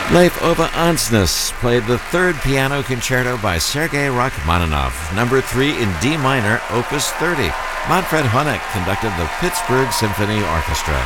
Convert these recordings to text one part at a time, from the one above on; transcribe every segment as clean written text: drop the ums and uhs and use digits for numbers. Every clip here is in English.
Leif Ove Ansnes played the third piano concerto by Sergei Rachmaninoff, number 3 in D minor, opus 30. Manfred Honeck conducted the Pittsburgh Symphony Orchestra.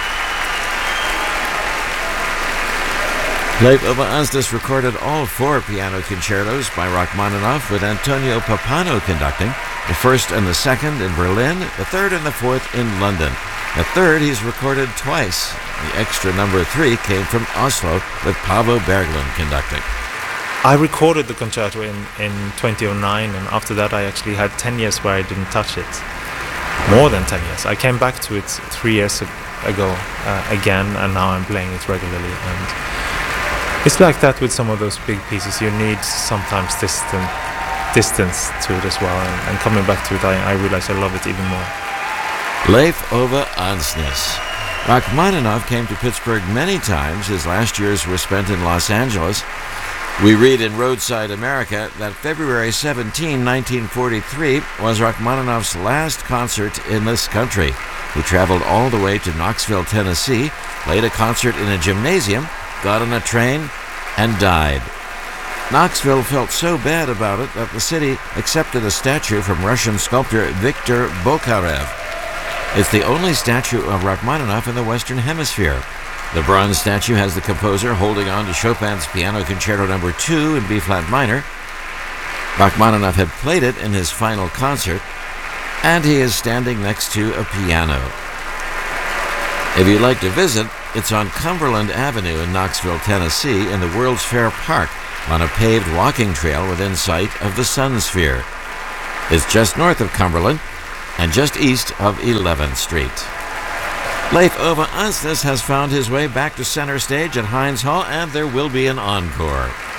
Leif Ove Ansnes recorded all 4 piano concertos by Rachmaninoff, with Antonio Pappano conducting, the first and the second in Berlin, the third and the fourth in London. The third he's recorded twice. The extra number 3 came from Oslo, with Paavo Berglund conducting. I recorded the concerto in 2009, and after that I actually had 10 years where I didn't touch it. More than 10 years. I came back to it 3 years ago again, and now I'm playing it regularly. And it's like that with some of those big pieces. You need sometimes distance to it as well, and coming back to it, I realize I love it even more. Leif Ove Ansnes. Rachmaninoff came to Pittsburgh many times. His last years were spent in Los Angeles. We read in Roadside America that February 17, 1943 was Rachmaninoff's last concert in this country. He traveled all the way to Knoxville, Tennessee, played a concert in a gymnasium, got on a train, and died. Knoxville felt so bad about it that the city accepted a statue from Russian sculptor Viktor Bokharev. It's the only statue of Rachmaninoff in the Western Hemisphere. The bronze statue has the composer holding on to Chopin's Piano Concerto No. 2 in B-flat minor. Rachmaninoff had played it in his final concert, and he is standing next to a piano. If you'd like to visit, it's on Cumberland Avenue in Knoxville, Tennessee, in the World's Fair Park, on a paved walking trail within sight of the Sun Sphere. It's just north of Cumberland and just east of 11th Street. Leif Ove Ansnes has found his way back to center stage at Heinz Hall, and there will be an encore.